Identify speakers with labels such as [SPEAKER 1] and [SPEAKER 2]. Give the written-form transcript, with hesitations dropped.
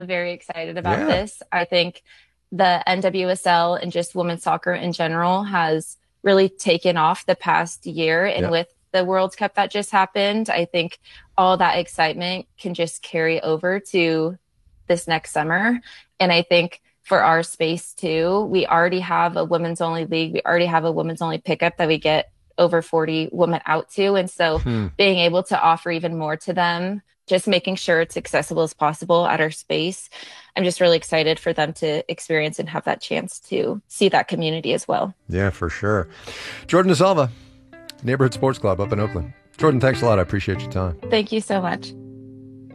[SPEAKER 1] very excited about
[SPEAKER 2] Yeah.
[SPEAKER 1] this. I think the NWSL and just women's soccer in general has really taken off the past year. And
[SPEAKER 2] Yeah.
[SPEAKER 1] with the World Cup that just happened, I think all that excitement can just carry over to this next summer. And I think for our space too, we already have a women's only league. We already have a women's only pickup that we get over 40 women out to. And so
[SPEAKER 2] Hmm.
[SPEAKER 1] being able to offer even more to them, just making sure it's accessible as possible at our space. I'm just really excited for them to experience and have that chance to see that community as well.
[SPEAKER 2] Yeah, for sure. Jordan DeSalva, Neighborhood Sports Club up in Oakland. Jordan, thanks a lot. I appreciate your time.
[SPEAKER 1] Thank you so much.